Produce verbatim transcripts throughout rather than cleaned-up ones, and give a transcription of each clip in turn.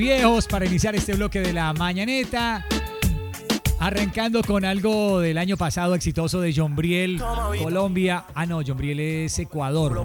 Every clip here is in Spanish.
Viejos para iniciar este bloque de la mañaneta. Arrancando con algo del año pasado exitoso de John Briel, Colombia. Ah, no, John Briel es Ecuador.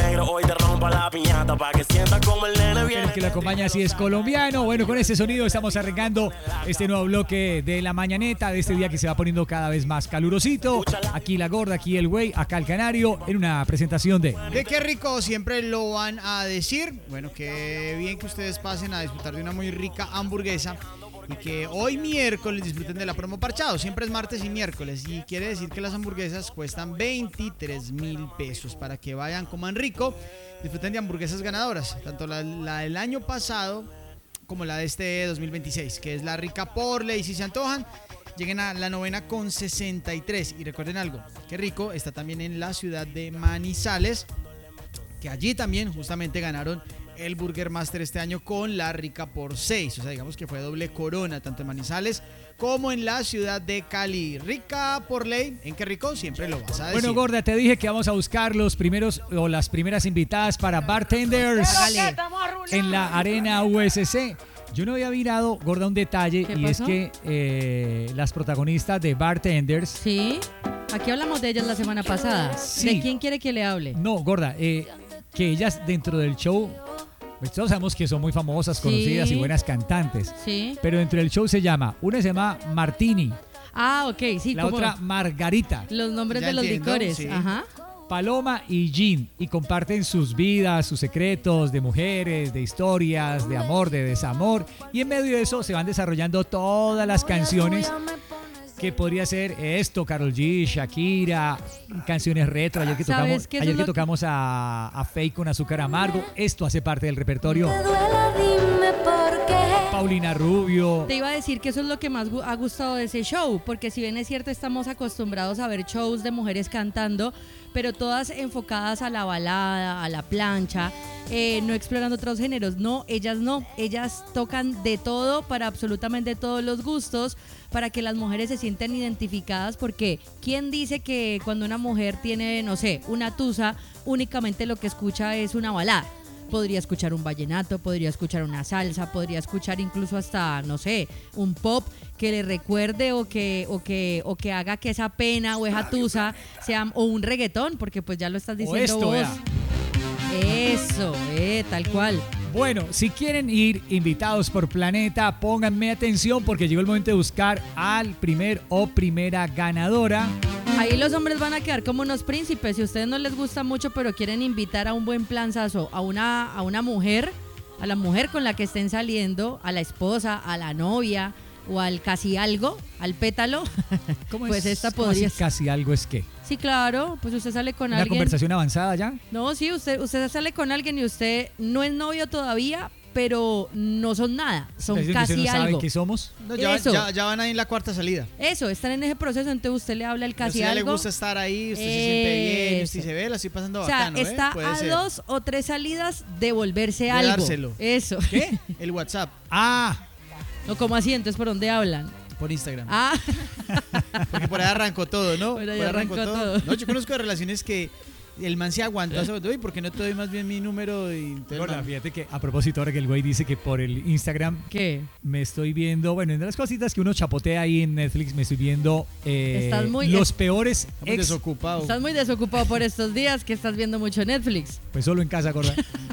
El que lo acompaña así es colombiano. Bueno, con este sonido estamos arrancando este nuevo bloque de la mañaneta, de este día que se va poniendo cada vez más calurosito. Aquí la gorda, aquí el güey, acá el canario, en una presentación de... De qué rico, siempre lo van a decir. Bueno, qué bien que ustedes pasen a disfrutar de una muy rica hamburguesa. Y que hoy miércoles disfruten de la promo parchado. Siempre es martes y miércoles. Y quiere decir que las hamburguesas cuestan veintitrés mil pesos. Para que vayan, coman rico, disfruten de hamburguesas ganadoras. Tanto la, la del año pasado como la de este dos mil veintiséis. Que es la rica por ley. Si se antojan, lleguen a la novena con sesenta y tres. Y recuerden algo, que rico está también en la ciudad de Manizales. Que allí también justamente ganaron el Burger Master este año con la rica por seis. O sea, digamos que fue doble corona, tanto en Manizales como en la ciudad de Cali. Rica por ley, ¿en qué rico? Siempre lo vas a decir. Bueno, gorda, te dije que vamos a buscar los primeros o las primeras invitadas para Bartenders en la Arena U S C. Yo no había mirado, gorda, un detalle, y pasó? es que eh, las protagonistas de Bartenders... Sí, aquí hablamos de ellas la semana pasada. Sí. ¿De quién quiere que le hable? No, gorda, eh, que ellas dentro del show... Pues todos sabemos que son muy famosas, conocidas Sí. y buenas cantantes. Sí. Pero dentro del show se llama, una se llama Martini, Ah, ok, sí. la como otra Margarita, los nombres Ya de los entiendo, licores. sí. Ajá. Paloma y Jean, y comparten sus vidas, sus secretos de mujeres, de historias, de amor, de desamor, y en medio de eso se van desarrollando todas las canciones que podría ser esto, Karol G, Shakira, canciones retro, ayer que ¿Sabes tocamos, qué? Eso ayer es que lo que- tocamos a, a Fake con Azúcar Amargo, esto hace parte del repertorio. Paulina Rubio. Te iba a decir que eso es lo que más gu- ha gustado de ese show, porque si bien es cierto estamos acostumbrados a ver shows de mujeres cantando, pero todas enfocadas a la balada, a la plancha, eh, no explorando otros géneros. No, ellas no, ellas tocan de todo para absolutamente todos los gustos, para que las mujeres se sientan identificadas, porque ¿quién dice que cuando una mujer tiene, no sé, una tusa, únicamente lo que escucha es una balada? Podría escuchar un vallenato, podría escuchar una salsa, podría escuchar incluso hasta, no sé, un pop que le recuerde o que, o que, o que haga que esa pena o esa tusa sea, o un reggaetón, porque pues ya lo estás O diciendo esto, vos. vea. Eso, eh, tal cual. Bueno, si quieren ir invitados por Planeta, pónganme atención porque llegó el momento de buscar al primer o primera ganadora. Ahí los hombres van a quedar como unos príncipes. Si a ustedes no les gusta mucho, pero quieren invitar a un buen planzazo a una, a una mujer, a la mujer con la que estén saliendo, a la esposa, a la novia o al casi algo, al pétalo, ¿Cómo pues es? esta ¿Cómo podría así casi algo es que? Sí, claro, pues usted sale con ¿Una alguien. conversación avanzada ya? No, sí, usted, usted sale con alguien y usted no es novio todavía, pero no son nada, son ¿Es decir, que casi ustedes no saben algo. qué somos? No, ya, Eso. ya, ya van ahí en la cuarta salida. Eso, están en ese proceso, entonces usted le habla al A casi usted ya algo. le gusta estar ahí, usted se siente bien, Eso. usted se ve, la estoy pasando O sea, bacano, ¿eh? está Puede a ser. dos o tres salidas de volverse De algo. dárselo. Eso. ¿Qué? El WhatsApp, Ah, No, ¿cómo así? Entonces, ¿por dónde hablan? por Instagram. Ah, Porque por ahí arrancó todo, ¿no? Por ahí arrancó todo. No, yo conozco de relaciones que el man se aguantó. Se aguantó, "Uy, ¿por qué no te doy más bien mi número?" Y entonces, gorda, man, fíjate que a propósito ahora que el güey dice que por el Instagram ¿qué? me estoy viendo, bueno, entre las cositas que uno chapotea ahí en Netflix, me estoy viendo eh, Estás muy- los peores está muy ex, desocupado. Estás muy desocupado por estos días que estás viendo mucho Netflix. pues solo en casa, gorda.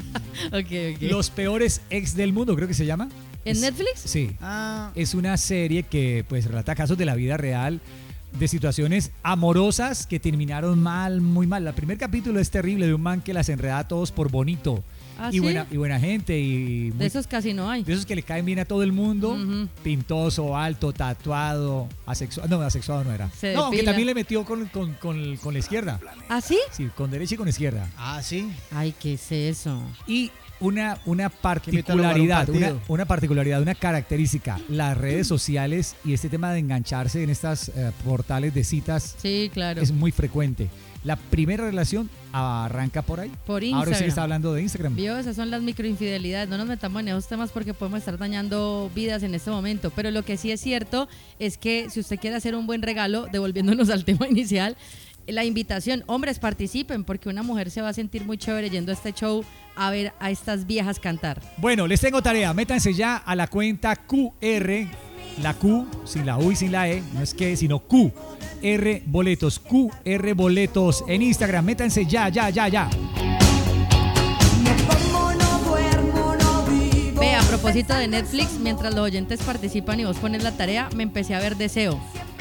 Ok, ok. Los peores ex del mundo, creo que se llama. ¿En Es- Netflix? Sí. Ah, Es una serie que pues relata casos de la vida real, de situaciones amorosas que terminaron mal, muy mal. El primer capítulo es terrible, de un man que las enreda a todos por bonito. ¿Ah, y, sí? buena, y buena gente. Y muy- De esos casi no hay. de esos que le caen bien a todo el mundo. Ujú. Pintoso, alto, tatuado, asexuado. No, asexuado no era. Se No, aunque depila. también le metió con, con, con- con la izquierda. ¿Ah, sí? Sí, con derecha y con izquierda. ah, sí. Ay, ¿qué es eso? Y una, una invítalo para un particularidad, una, partido. una particularidad, una característica, las redes sociales y este tema de engancharse en estas eh, portales de citas Sí, claro. es muy frecuente. La primera relación arranca por ahí. Por Ahora Instagram. sí está hablando de Instagram. Vio, esas son las microinfidelidades. No nos metamos en esos temas porque podemos estar dañando vidas en este momento. Pero lo que sí es cierto es que si usted quiere hacer un buen regalo, devolviéndonos al tema inicial, la invitación, hombres, participen, porque una mujer se va a sentir muy chévere yendo a este show a ver a estas viejas cantar. Bueno, les tengo tarea, métanse ya a la cuenta Q R, la Q, sin la U y sin la E, no es que, sino Q R Boletos, Q R Boletos en Instagram, métanse ya, ya, ya, ya. Ve, a propósito de Netflix, mientras los oyentes participan y vos pones la tarea, me empecé a ver Deseo.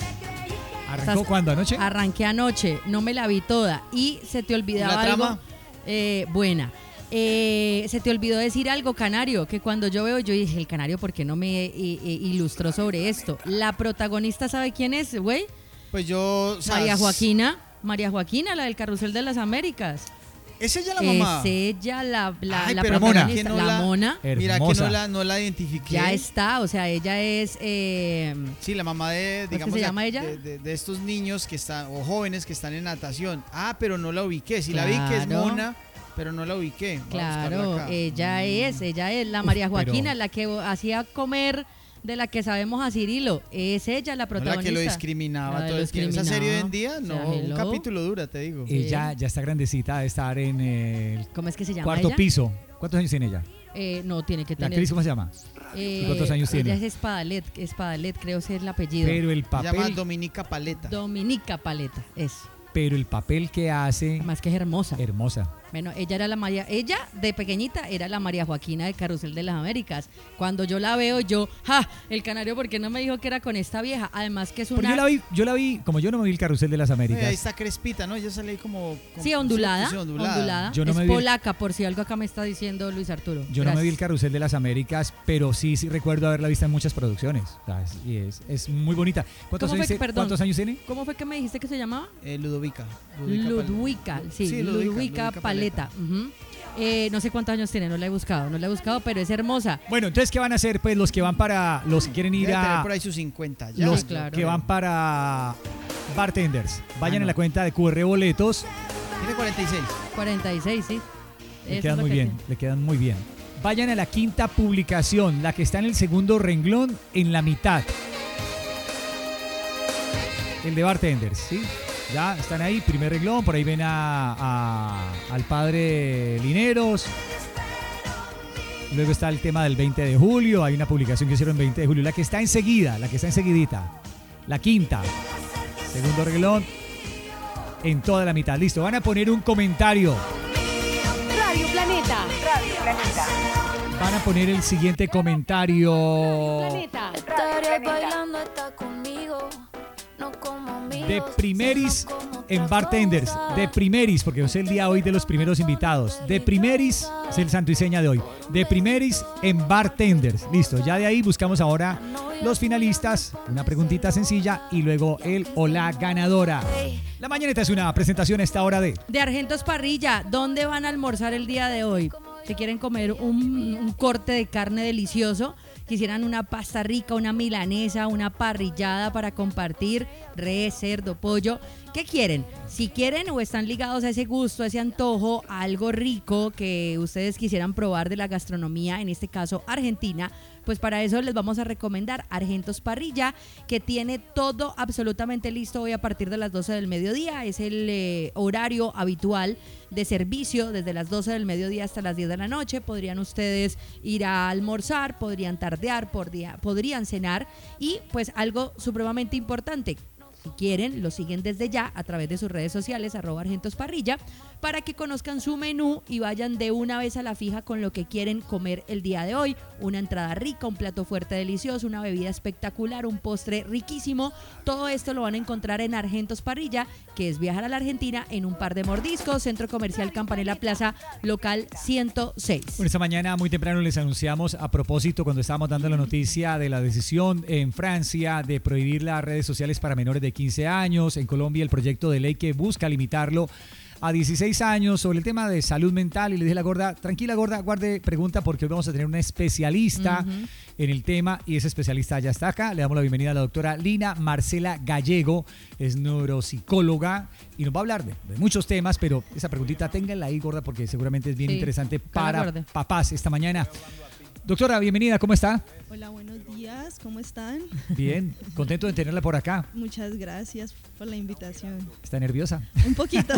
¿Arrancó cuándo? ¿Anoche? Arranqué anoche, no me la vi toda. Y se te olvidaba ¿La algo. trama? Eh, buena. Eh, se te olvidó decir algo, Canario, que cuando yo veo, yo dije, el Canario, ¿por qué no me eh, eh, ilustró sobre esto? La protagonista, ¿sabe quién es, güey? Pues yo... o sea, María Joaquina. María Joaquina, la del Carrusel de las Américas. ¿Es ella la mamá? Es ella la, la, Ay, la pero protagonista, mona, que no la, la- mona. Mira que Hermosa. no la, no la identifiqué. Ya está, o sea, ella es... eh, Sí, la mamá de, que digamos, se de- llama ella? De, de- de estos niños que están, o jóvenes que están en natación. Ah, pero no la ubiqué. Sí la vi que es Claro. mona, pero no la ubiqué. Voy a buscarla Claro, acá. ella Mm. es, ella es la Uf, María pero- Joaquina, la que hacía comer, de la que sabemos a Cirilo. Es ella la No, protagonista. la que lo discriminaba La de todo lo el tiempo. Esa serie hoy en discriminaba. día, O sea, no, un hello. capítulo dura, te digo. Sí. Ella ya está grandecita de estar en el ¿Cómo es que se llama cuarto ella? piso. ¿Cuántos años tiene ella? Eh, no, tiene que ¿La tener. actriz cómo se llama? eh, ¿Y cuántos años tiene? Ella es Espadalet, Espadalet, creo que es el apellido. Pero el Se llama papel, Dominica Paleta. Dominica Paleta, es. pero el papel que hace, Más que es hermosa. hermosa. Bueno, ella era la María, ella de pequeñita era la María Joaquina de Carrusel de las Américas. Cuando yo la veo, yo, ¡ja! El Canario, ¿por qué no me dijo que era con esta vieja? Además que es Porque una... yo la vi, yo la vi, como yo no me vi el Carrusel de las Eh, ahí Américas, está Crespita, ¿no? Ella sale ahí como... como- Sí, ondulada, sí, ondulada. ondulada. Yo no es me vi el- polaca, por si algo acá me está diciendo Luis Arturo. yo no me vi el Gracias. Carrusel de las Américas, pero sí, sí recuerdo haberla visto en muchas producciones. O sea, es, y es, es muy bonita. ¿Cuántos ¿Cómo años, fue que- tiene- perdón? ¿Cuántos años tiene? ¿Cómo fue que me dijiste que se llamaba? Eh, Ludovica. Ludovica Paleta. Ludwika, sí, Sí, Ludwika, Ludwika Paleta. ujú. Eh, no sé cuántos años tiene, no la he buscado, no la he buscado, pero es hermosa. Bueno, entonces, ¿qué van a hacer? Pues los que van para, los que quieren ir Debe tener a, por ahí sus cincuenta. Ya, los Sí, claro. que van para bartenders, vayan Ah, no. en la cuenta de Q R Boletos, Tiene cuarenta y seis. cuarenta y seis, sí. le Eso quedan es lo muy que bien, tiene. le quedan muy bien. Vayan a la quinta publicación, la que está en el segundo renglón, en la mitad. El de bartenders, ¿sí? Ya están ahí, primer renglón, por ahí ven a, a- al padre Lineros. Luego está el tema del veinte de julio, hay una publicación que hicieron el veinte de julio, la que está enseguida, la que está enseguidita. La quinta, segundo renglón, en toda la mitad. Listo, van a poner un comentario. Radio Planeta. Radio Planeta. Van a poner el siguiente comentario. Planeta. Estaré bailando está conmigo, no como amigos, De primeris sino como en otra bartenders. cosa. De primeris, porque es el día hoy de los primeros invitados. De primeris es el santo y seña de hoy. De primeris en bartenders. Listo, ya de ahí buscamos ahora los finalistas. Una preguntita sencilla y luego el o la ganadora. La mañanita es una presentación a esta hora de... De Argentos Parrilla, ¿dónde van a almorzar el día de hoy? Si quieren comer un, un corte de carne delicioso, quisieran una pasta rica, una milanesa, una parrillada para compartir, res, cerdo, pollo. ¿Qué quieren? Si quieren o están ligados a ese gusto, a ese antojo, a algo rico que ustedes quisieran probar de la gastronomía, en este caso argentina, pues para eso les vamos a recomendar Argentos Parrilla, que tiene todo absolutamente listo hoy a partir de las doce del mediodía. Es el eh, horario habitual de servicio desde las doce del mediodía hasta las diez de la noche. Podrían ustedes ir a almorzar, podrían tardear, podría- podrían cenar y pues algo supremamente importante. Si quieren, lo siguen desde ya a través de sus redes sociales, arroba Argentos Parrilla, para que conozcan su menú y vayan de una vez a la fija con lo que quieren comer el día de hoy. Una entrada rica, un plato fuerte delicioso, una bebida espectacular, un postre riquísimo. Todo esto lo van a encontrar en Argentos Parrilla, que es viajar a la Argentina en un par de mordiscos, Centro Comercial Campanella Plaza, local ciento seis. Bueno, esta mañana muy temprano les anunciamos a propósito cuando estábamos dando la noticia de la decisión en Francia de prohibir las redes sociales para menores de quince años. En Colombia el proyecto de ley que busca limitarlo a dieciséis años sobre el tema de salud mental. Y le dije a la gorda, tranquila gorda, guarde pregunta porque hoy vamos a tener una especialista Ujú. en el tema y esa especialista ya está acá. Le damos la bienvenida a la doctora Lina Marcela Gallego, es neuropsicóloga y nos va a hablar de, de muchos temas, pero esa preguntita ténganla ahí gorda porque seguramente es bien Sí, interesante que la para guarde. papás esta mañana. Doctora, bienvenida, ¿cómo está? Hola, buenos días, ¿cómo están? Bien, contento de tenerla por acá. Muchas gracias por la invitación. ¿Está nerviosa? Un poquito.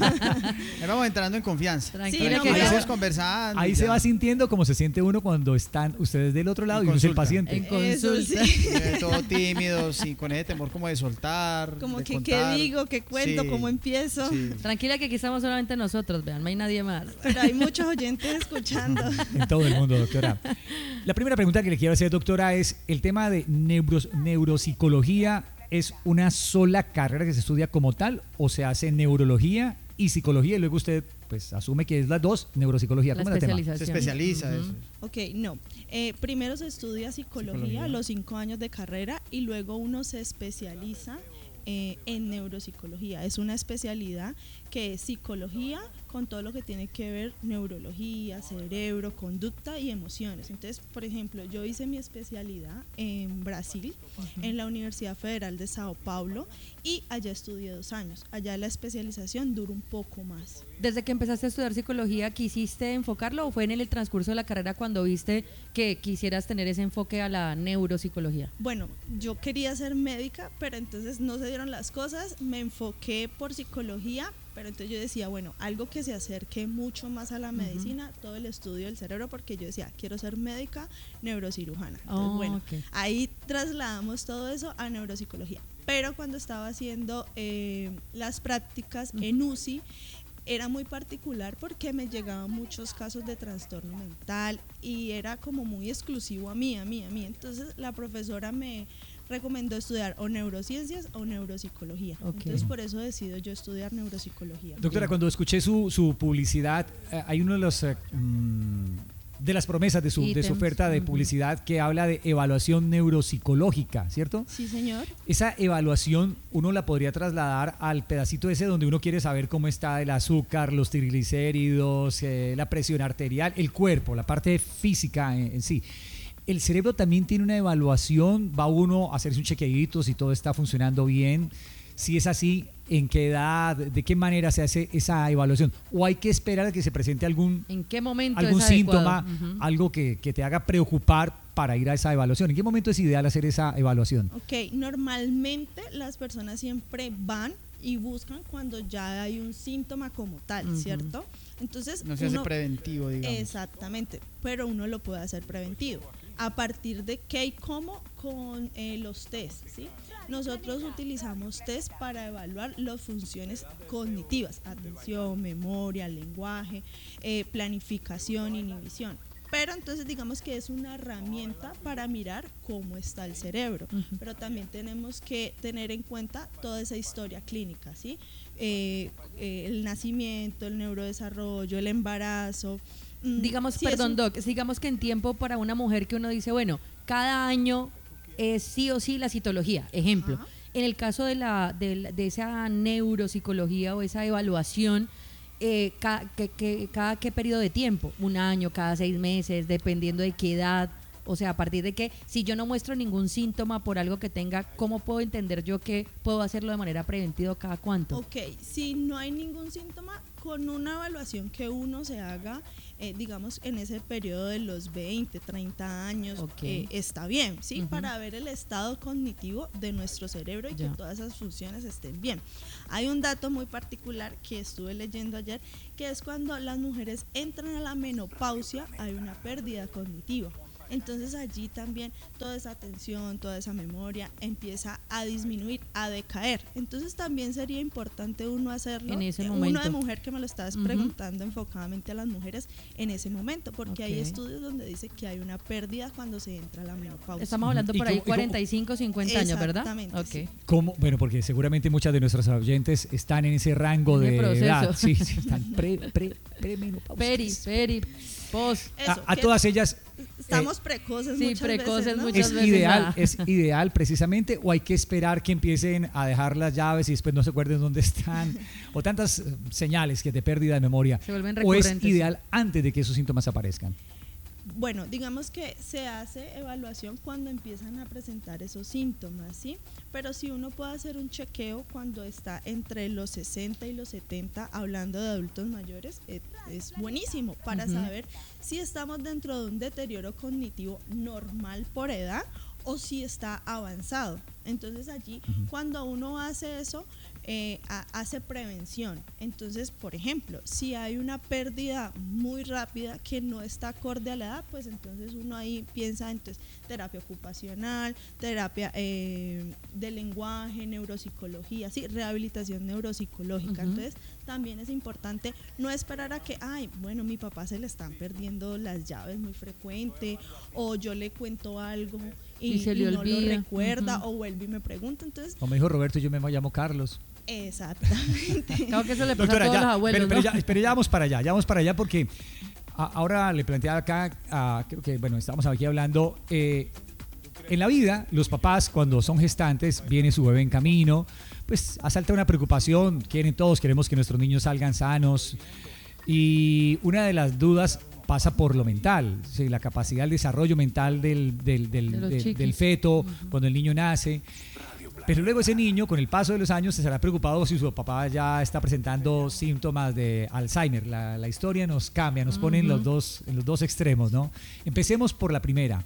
Ahí vamos entrando en confianza. Tranquila, Sí, no, que Ahí ya- vamos conversando. Ahí y se ya. va sintiendo como se siente uno cuando están ustedes del otro lado En y uno es el consulta. paciente. En Eso consulta. sí. Eh, todo tímido, sí, con ese temor como de soltar. Como de que contar. qué digo, qué cuento, Sí, cómo empiezo. sí. Tranquila que aquí estamos solamente nosotros, vean, no hay nadie más. Pero hay muchos oyentes escuchando. En todo el mundo, doctora. La primera pregunta que le quiero hacer, doctora, es el tema de neuros- neuropsicología. ¿Es una sola carrera que se estudia como tal o se hace neurología y psicología y luego usted pues asume que es las dos, neuropsicología? La ¿Cómo es el tema? especialización. Se especializa Ujú. eso. Ok, no. Eh, primero se estudia psicología, Psicología. los cinco años de carrera, y luego uno se especializa eh, en neuropsicología. Es una especialidad que es psicología con todo lo que tiene que ver neurología, cerebro, conducta y emociones. Entonces, por ejemplo, yo hice mi especialidad en Brasil, en la Universidad Federal de Sao Paulo, y allá estudié dos años. Allá la especialización dura un poco más. Desde que empezaste a estudiar psicología, ¿quisiste enfocarlo o fue en el transcurso de la carrera cuando viste que quisieras tener ese enfoque a la neuropsicología? Bueno, yo quería ser médica, pero entonces no se dieron las cosas, me enfoqué por psicología, pero entonces yo decía, bueno, algo que se acerque mucho más a la medicina, todo el estudio del cerebro, porque yo decía, quiero ser médica neurocirujana. Entonces, Oh, bueno, ok. ahí trasladamos todo eso a neuropsicología. Pero cuando estaba haciendo eh, las prácticas en U C I, era muy particular porque me llegaban muchos casos de trastorno mental y era como muy exclusivo a mí, a mí, a mí. Entonces la profesora me recomendó estudiar o neurociencias o neuropsicología. Ok. Entonces por eso decido yo estudiar neuropsicología. Doctora, cuando escuché su, su publicidad, eh, hay uno de los eh, mm, de las promesas de su, de su Ítems. oferta de Ujú. publicidad que habla de evaluación neuropsicológica, ¿cierto? Sí, señor. Esa evaluación uno la podría trasladar al pedacito ese donde uno quiere saber cómo está el azúcar, los triglicéridos, eh, la presión arterial, el cuerpo, la parte física en, en sí. El cerebro también tiene una evaluación, va uno a hacerse un chequeadito si todo está funcionando bien. Si es así, ¿en qué edad, de qué manera se hace esa evaluación? ¿O hay que esperar a que se presente algún, ¿En qué momento algún es adecuado? síntoma, Ujú. algo que, que te haga preocupar para ir a esa evaluación? ¿En qué momento es ideal hacer esa evaluación? Ok, normalmente las personas siempre van y buscan cuando ya hay un síntoma como tal, Ujú. ¿cierto? Entonces, No se hace uno- preventivo, digamos. Exactamente, pero uno lo puede hacer preventivo. ¿A partir de qué y cómo? Con eh, los test, ¿sí? Nosotros utilizamos test para evaluar las funciones cognitivas, atención, memoria, lenguaje, eh, planificación, inhibición. Pero entonces digamos que es una herramienta para mirar cómo está el cerebro. Ujú. Pero también tenemos que tener en cuenta toda esa historia clínica, ¿sí? Eh, eh, el nacimiento, el neurodesarrollo, el embarazo. Mm, Digamos, si es perdón, un- Doc, digamos que en tiempo para una mujer que uno dice, bueno, cada año es sí o sí la citología, ejemplo. Ajá. En el caso de, la, de, la- de esa neuropsicología o esa evaluación, eh, ca- que- que- ¿cada qué periodo de tiempo? ¿Un año, cada seis meses, dependiendo de qué edad? O sea, a partir de que si yo no muestro ningún síntoma por algo que tenga, ¿cómo puedo entender yo que puedo hacerlo de manera preventiva cada cuánto? Ok, si no hay ningún síntoma, con una evaluación que uno se haga, eh, digamos, en ese periodo de los veinte, treinta años, Ok. eh, está bien, ¿sí? Ujú. Para ver el estado cognitivo de nuestro cerebro y Ya. que todas esas funciones estén bien. Hay un dato muy particular que estuve leyendo ayer, que es cuando las mujeres entran a la menopausia, hay una pérdida cognitiva. Entonces allí también toda esa atención, toda esa memoria empieza a disminuir, a decaer. Entonces también sería importante uno hacerlo, En ese eh, momento. uno de mujer que me lo estabas Ujú. preguntando enfocadamente a las mujeres en ese momento, porque hay Ok. estudios donde dice que hay una pérdida cuando se entra a la menopausia. Estamos hablando ¿Y por ahí cómo- y cómo- cuarenta y cinco, cincuenta años, ¿verdad? Exactamente, Ok. sí. ¿Cómo? Bueno, porque seguramente muchas de nuestras oyentes están en ese rango En el de proceso. edad. Sí, sí, están pre, pre, premenopáusicas. Peri, peri, post. Eso, A, a que todas ellas estamos precoces sí, muchas precoces veces, ¿no? muchas es veces ideal, nada. es ideal precisamente, o hay que esperar que empiecen a dejar las llaves y después no se acuerden dónde están, o tantas eh, señales que de pérdida de memoria, Se vuelven o es recurrentes. ideal antes de que esos síntomas aparezcan. bueno, digamos que se hace evaluación cuando empiezan a presentar esos síntomas, ¿sí? Pero si uno puede hacer un chequeo cuando está entre los sesenta y los setenta, hablando de adultos mayores, es, es buenísimo para uh-huh. saber si estamos dentro de un deterioro cognitivo normal por edad o si está avanzado. Entonces allí, uh-huh. cuando uno hace eso, eh, a, hace prevención. Entonces, por ejemplo, si hay una pérdida muy rápida que no está acorde a la edad, pues entonces uno ahí piensa entonces terapia ocupacional, terapia eh, de lenguaje, neuropsicología, sí, rehabilitación neuropsicológica. Uh-huh. Entonces, también es importante no esperar a que, ay, bueno, mi papá se le están perdiendo las llaves muy frecuente, o yo le cuento algo y, y, se le y no olvida. lo recuerda, Uh-huh. o vuelve y me pregunta. Entonces, como dijo Roberto, yo me llamo Carlos. Exactamente. Claro que eso le pasa Doctora, a todos ya, los abuelos, pero, pero, ¿no? ya, pero ya vamos para allá, ya vamos para allá porque a, ahora le planteaba acá, a, creo que, bueno, estamos aquí hablando, eh, en la vida, los papás cuando son gestantes, viene su bebé en camino, pues asalta una preocupación, quieren todos, queremos que nuestros niños salgan sanos, y una de las dudas pasa por lo mental, ¿sí? La capacidad, el desarrollo mental del, del, del, de del, del feto, uh-huh. cuando el niño nace. Pero luego ese niño, con el paso de los años, se estará preocupado si su papá ya está presentando síntomas de Alzheimer. La, la historia nos cambia, nos pone uh-huh. en los dos, en los dos extremos, ¿no? Empecemos por la primera.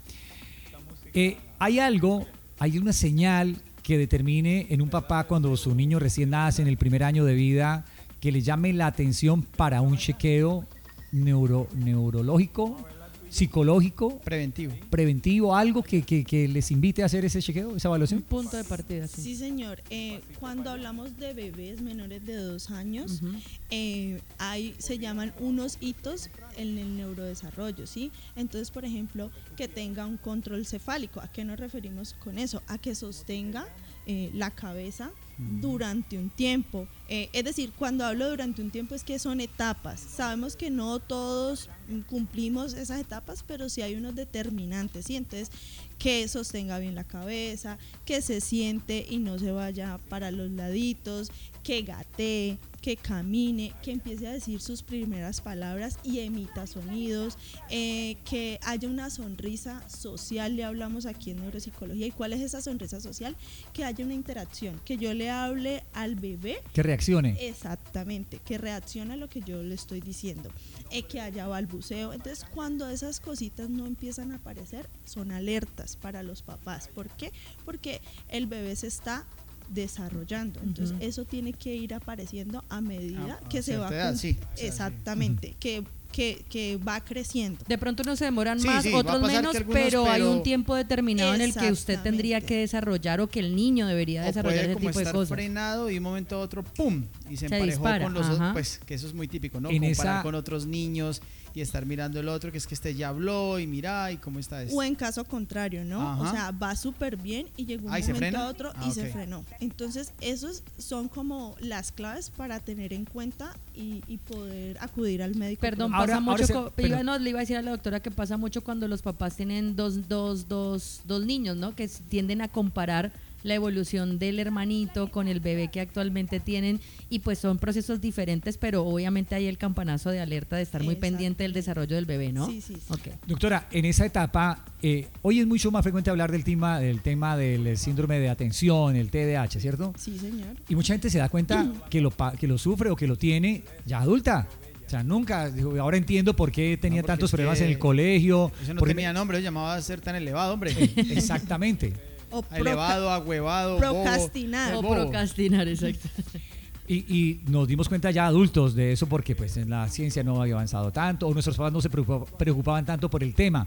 Eh, hay algo, hay una señal que determine en un papá cuando su niño recién nace en el primer año de vida, que le llame la atención para un chequeo neuro, neurológico, psicológico, preventivo, preventivo, algo que, que, que les invite a hacer ese chequeo, esa evaluación. Un punto de partida, sí. Sí, señor. Eh, cuando hablamos de bebés menores de dos años, uh-huh. eh, hay, se llaman unos hitos en el neurodesarrollo, ¿sí? Entonces, por ejemplo, que tenga un control cefálico. ¿A qué nos referimos con eso? A que sostenga eh, la cabeza durante un tiempo, eh, es decir, cuando hablo durante un tiempo es que son etapas. Sabemos que no todos cumplimos esas etapas, pero sí hay unos determinantes, ¿sí? Entonces, que sostenga bien la cabeza, que se siente y no se vaya para los laditos, que gatee, que camine, que empiece a decir sus primeras palabras y emita sonidos, eh, que haya una sonrisa social, le hablamos aquí en neuropsicología. ¿Y cuál es esa sonrisa social? Que haya una interacción, que yo le hable al bebé. Que reaccione. Exactamente, que reaccione a lo que yo le estoy diciendo, eh, que haya balbuceo. Entonces, cuando esas cositas no empiezan a aparecer, son alertas para los papás. ¿Por qué? Porque el bebé se está desarrollando, entonces uh-huh. eso tiene que ir apareciendo a medida ah, que se va edad, con... sí, exactamente, sí. que, que, que va creciendo. De pronto no se demoran sí, más, sí, otros menos, algunos, pero, pero hay un tiempo determinado en el que usted tendría que desarrollar o que el niño debería o desarrollar ese como tipo de estar cosas. frenado y de un momento a otro ¡pum! Y se, se emparejó dispara. con los Ajá. otros, pues que eso es muy típico, ¿no? En Comparar esa... con otros niños y estar mirando el otro, que es que este ya habló y mira y cómo está esto. O en caso contrario, ¿no? Ajá. O sea, va súper bien y llegó un Ay, momento a otro ah, y okay. se frenó. Entonces, esos son como las claves para tener en cuenta y, y poder acudir al médico. Perdón, ahora, pasa mucho. ahora se, co- pero, iba, no, le iba a decir a la doctora que pasa mucho cuando los papás tienen dos, dos, dos, dos niños, ¿no? Que tienden a comparar la evolución del hermanito con el bebé que actualmente tienen y pues son procesos diferentes, pero obviamente hay el campanazo de alerta de estar muy Exacto. pendiente del desarrollo del bebé, ¿no? Sí, sí, sí. Okay. Doctora, en esa etapa, eh, hoy es mucho más frecuente hablar del tema, del tema del síndrome de atención, el T D A H, ¿cierto? Sí, señor. Y mucha gente se da cuenta que lo, que lo sufre o que lo tiene ya adulta. O sea, nunca, ahora entiendo por qué tenía no, tantos problemas en el colegio. Eso no porque tenía nombre, se llamaba ser tan elevado, hombre. Exactamente. O elevado, agüevado, procrastinar. bobo. O procrastinar, exacto. Y, y nos dimos cuenta ya adultos de eso porque pues en la ciencia no había avanzado tanto o nuestros papás no se preocupaban, preocupaban tanto por el tema.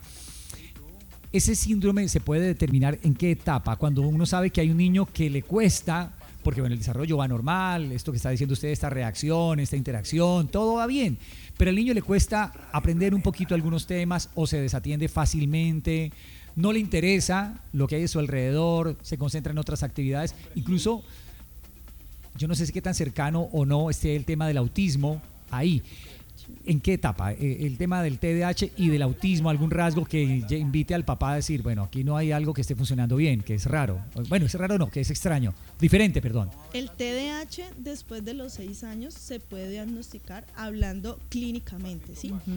Ese síndrome se puede determinar en qué etapa, cuando uno sabe que hay un niño que le cuesta, porque bueno, el desarrollo va normal, esto que está diciendo usted, esta reacción, esta interacción, todo va bien, pero al niño le cuesta aprender un poquito algunos temas o se desatiende fácilmente, no le interesa lo que hay a su alrededor, se concentra en otras actividades, incluso yo no sé si qué tan cercano o no esté el tema del autismo ahí. ¿En qué etapa? El tema del T D A H y del autismo, algún rasgo que invite al papá a decir, bueno, aquí no hay algo que esté funcionando bien, que es raro. Bueno, es raro no, que es extraño. Diferente, perdón. El T D A H después de los seis años se puede diagnosticar hablando clínicamente, ¿sí? Uh-huh.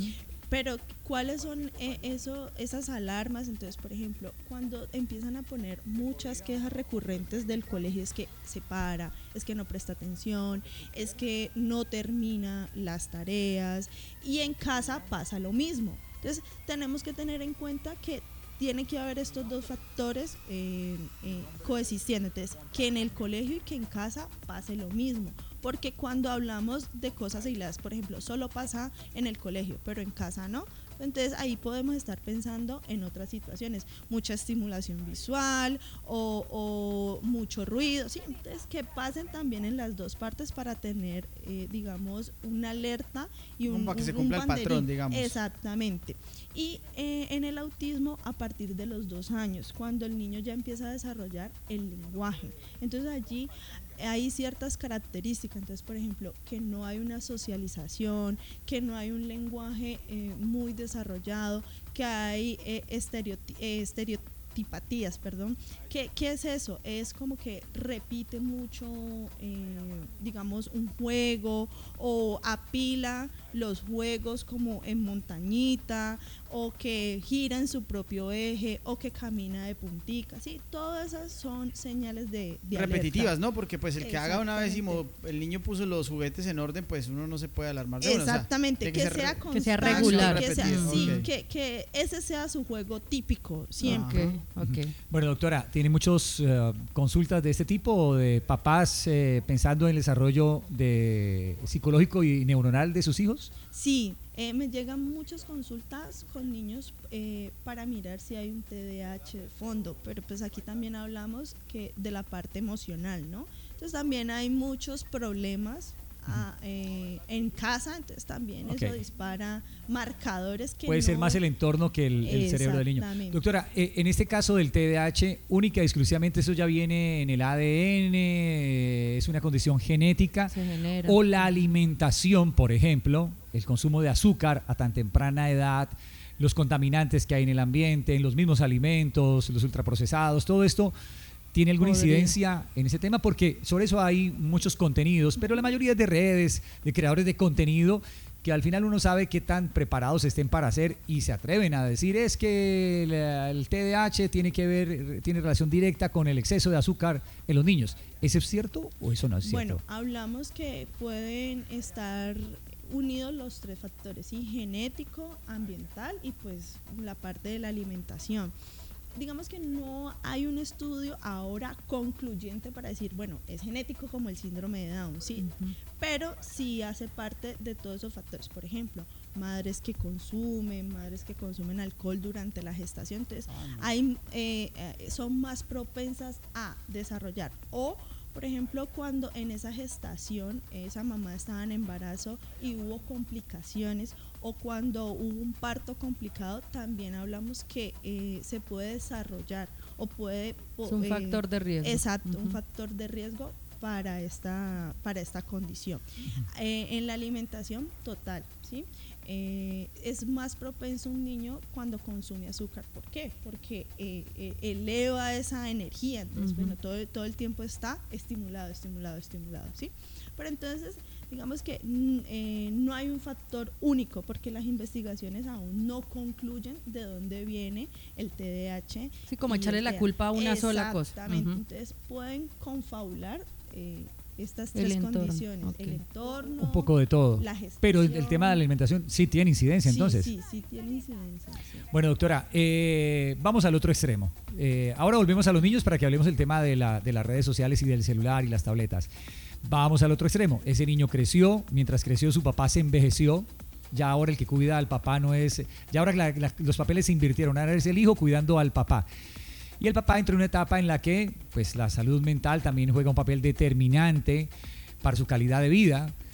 Pero, ¿cuáles son eh, eso, esas alarmas? Entonces, por ejemplo, cuando empiezan a poner muchas quejas recurrentes del colegio, es que se para, es que no presta atención, es que no termina las tareas, y en casa pasa lo mismo. Entonces, tenemos que tener en cuenta que tiene que haber estos dos factores eh, eh, coexistiendo. Entonces, que en el colegio y que en casa pase lo mismo. Porque cuando hablamos de cosas aisladas, por ejemplo, solo pasa en el colegio, pero en casa no. Entonces ahí podemos estar pensando en otras situaciones, mucha estimulación visual o, o mucho ruido, ¿sí? Entonces que pasen también en las dos partes para tener, eh, digamos, una alerta y un, para que un, se cumpla un el patrón, digamos. Exactamente. Y eh, en el autismo a partir de los dos años, cuando el niño ya empieza a desarrollar el lenguaje. Entonces allí hay ciertas características, entonces por ejemplo que no hay una socialización, que no hay un lenguaje eh, muy desarrollado, que hay eh, estereoti- eh, estereotipatías, perdón. ¿Qué, ¿Qué es eso? Es como que repite mucho, eh, digamos, un juego o apila los juegos como en montañita, o que gira en su propio eje, o que camina de puntica, ¿sí? Todas esas son señales de, de repetitivas, alerta. ¿no? Porque pues el que haga una vez y mo- el niño puso los juguetes en orden, pues uno no se puede alarmar de uno. Exactamente, O sea, que, que, sea re- constante, que sea regular. que sea, Repetido, sí, ok. que, que ese sea su juego típico, siempre. Ok, ok. Bueno, doctora, ¿tiene muchas uh, consultas de este tipo o de papás eh, pensando en el desarrollo de psicológico y neuronal de sus hijos? Sí, eh, me llegan muchas consultas con niños eh, para mirar si hay un T D A H de fondo, pero pues aquí también hablamos que de la parte emocional, ¿no? Entonces también hay muchos problemas ah, eh, en casa, entonces también Ok. eso dispara marcadores que Puede no, ser más el entorno que el, el cerebro del niño. Exactamente. Doctora, eh, en este caso del T D A H, única y exclusivamente eso ya viene en el A D N, eh, es una condición genética, Se genera. o la alimentación, por ejemplo, el consumo de azúcar a tan temprana edad, los contaminantes que hay en el ambiente, en los mismos alimentos, los ultraprocesados, todo esto tiene alguna Podría. incidencia en ese tema, porque sobre eso hay muchos contenidos, pero la mayoría es de redes, de creadores de contenido, que al final uno sabe qué tan preparados estén para hacer y se atreven a decir es que el, el T D A H tiene que ver, tiene relación directa con el exceso de azúcar en los niños. ¿Eso es cierto o eso no es cierto? Bueno, hablamos que pueden estar unidos los tres factores, ¿sí? Genético, ambiental y pues la parte de la alimentación. Digamos que no hay un estudio ahora concluyente para decir, bueno, es genético como el síndrome de Down, sí, Ujú. pero sí hace parte de todos esos factores. Por ejemplo, madres que consumen, madres que consumen alcohol durante la gestación, entonces hay, eh, eh, son más propensas a desarrollar. O por ejemplo, cuando en esa gestación esa mamá estaba en embarazo y hubo complicaciones, o cuando hubo un parto complicado, también hablamos que eh, se puede desarrollar o puede... Es un eh, factor de riesgo. Exacto, un Ujú. factor de riesgo para esta, para esta condición. Eh, en la alimentación total, ¿sí? Eh, es más propenso un niño cuando consume azúcar. ¿Por qué? Porque eh, eh, eleva esa energía, entonces Ujú. bueno, todo, todo el tiempo está estimulado, estimulado, estimulado, ¿sí? Pero entonces, digamos que mm, eh, no hay un factor único, porque las investigaciones aún no concluyen de dónde viene el T D A H. Sí, como y echarle el la T D A. culpa a una sola cosa. Exactamente, Ujú. entonces pueden confabular eh, estas El tres entorno, condiciones, ok. el entorno, Un poco de todo. la gestión. Pero el, el tema de la alimentación sí tiene incidencia, Sí, entonces. Sí, sí, tiene incidencia. Sí. Bueno, doctora, eh, vamos al otro extremo. Eh, ahora volvemos a los niños para que hablemos del tema de, la, de las redes sociales y del celular y las tabletas. Vamos al otro extremo. Ese niño creció, mientras creció su papá se envejeció. Ya ahora el que cuida al papá no es... Ya ahora la- la- los papeles se invirtieron. Ahora es el hijo cuidando al papá. Y el papá entra en una etapa en la que pues, la salud mental también juega un papel determinante para su calidad de vida.